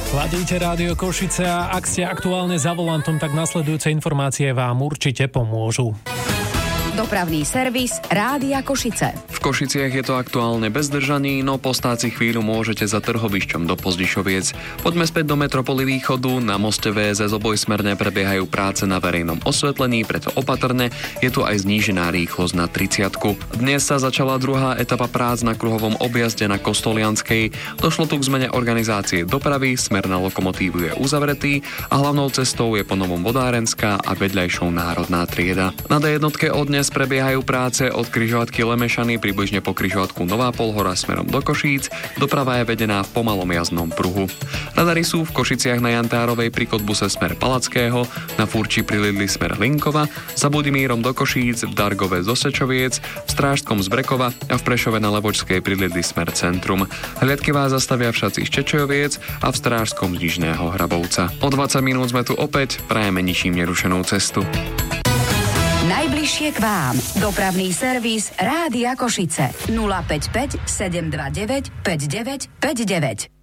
Ladíte Rádio Košice a ak ste aktuálne za volantom, tak nasledujúce informácie vám určite pomôžu. Dopravný servis Rádia Košice. V Košiciach je to aktuálne bez zdržaní, no po stáci chvíľu môžete za Trhovišťom do Pozdišoviec. Poďme späť do metropoly Východu. Na moste VSS obojsmerne prebiehajú práce na verejnom osvetlení, preto opatrne, je tu aj znížená rýchlosť na 30. Dnes sa začala druhá etapa prác na kruhovom objazde na Kostolianskej. Došlo tu k zmene organizácie dopravy, smer na lokomotívu je uzavretý a hlavnou cestou je ponovom Vodárenská a vedľajšou Národná trieda. Na D1 od dnes prebiehajú práce od križovatky Lemešany približne po križovatku Nová Polhora smerom do Košíc. Doprava je vedená v pomalom jazdnom pruhu. Radary sú v Košiciach na Jantárovej pri Kodbuse smer Palackého, na Furči pri Lidli smer Linkova, za Budimírom do Košíc, v Dargove zo Sečoviec, v Strážskom z Brekova a v Prešove na Levočskej pri Lidli smer Centrum. Hliadky vás zastavia v Šaci z Čečoviec a v Strážskom z Nižného Hrabovca. O 20 minút sme tu opäť, prajeme ničím nerušenú cestu. Najbližšie k vám. Dopravný servis Rádia Košice. 055 729 5959.